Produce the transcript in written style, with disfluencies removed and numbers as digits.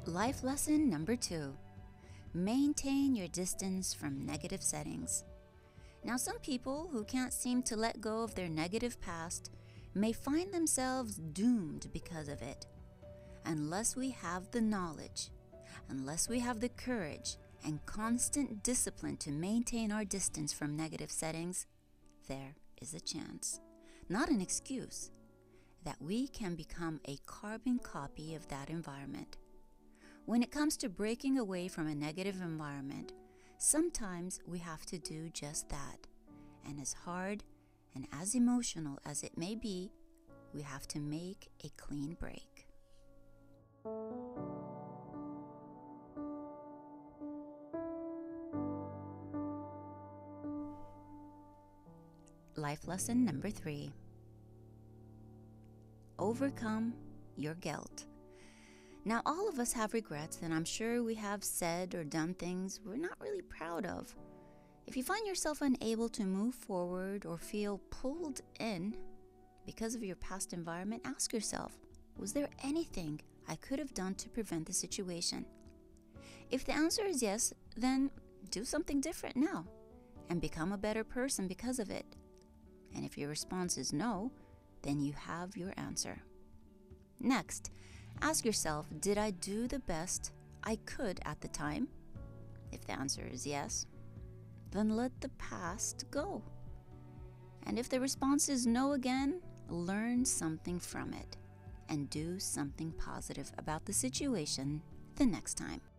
Life lesson number 2. Maintain your distance from negative settings. Now, some people who can't seem to let go of their negative past may find themselves doomed because of it. Unless we have the knowledge, unless we have the courage and constant discipline to maintain our distance from negative settings, there is a chance, not an excuse, that we can become a carbon copy of that environment. When it comes to breaking away from a negative environment, sometimes we have to do just that. And as hard and as emotional as it may be, we have to make a clean break. Life lesson number 3. Overcome your guilt. Now, all of us have regrets, and I'm sure we have said or done things we're not really proud of. If you find yourself unable to move forward or feel pulled in because of your past environment, ask yourself, was there anything I could have done to prevent the situation? If the answer is yes, then do something different now and become a better person because of it. And if your response is no, then you have your answer. Next, ask yourself, did I do the best I could at the time? If the answer is yes, then let the past go. And if the response is no again, learn something from it and do something positive about the situation the next time.